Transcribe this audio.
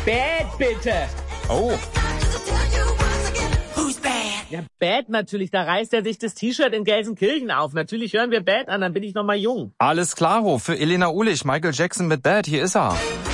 Bad, bitte. Oh. Ja, Bad natürlich. Da reißt er sich das T-Shirt in Gelsenkirchen auf. Natürlich hören wir Bad an, dann bin ich noch mal jung. Alles klaro. Für Elena Ulich, Michael Jackson mit Bad. Hier ist er.